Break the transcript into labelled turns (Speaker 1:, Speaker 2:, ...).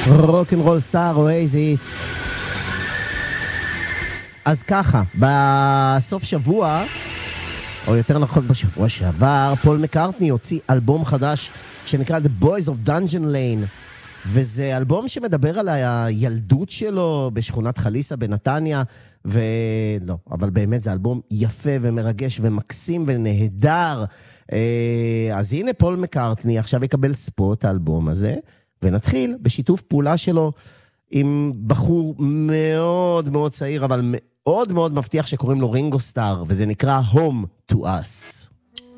Speaker 1: רוק'נ'רול סטאר אוייזיס. אז ככה, בסוף שבוע, או יותר נכון בשבוע שעבר, פול מקארטני הוציא אלבום חדש שנקרא The Boys of Dungeon Lane, וזה אלבום שמדבר על הילדות שלו בשכונת חליסה בנתניה, ולא, אבל באמת זה אלבום יפה ומרגש ומקסים ונהדר. אז הנה פול מקארטני עכשיו יקבל ספוט האלבום הזה, ונתחיל בשיתוף פעולה שלו עם בחור מאוד מאוד צעיר, אבל מאוד מאוד מבטיח שקוראים לו רינגו סטאר, וזה נקרא Home to Us.